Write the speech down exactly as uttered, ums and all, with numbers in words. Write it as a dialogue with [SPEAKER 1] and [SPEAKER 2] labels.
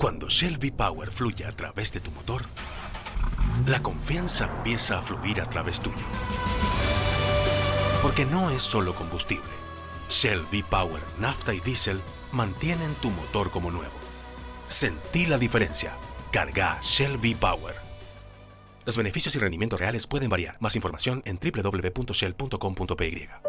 [SPEAKER 1] Cuando Shell V-Power fluye a través de tu motor, la confianza empieza a fluir a través tuyo. Porque no es solo combustible. Shell V-Power, nafta y diésel mantienen tu motor como nuevo. Sentí la diferencia. Carga Shell V-Power. Los beneficios y rendimientos reales pueden variar. Más información en doble u doble u doble u punto shell punto com punto p y.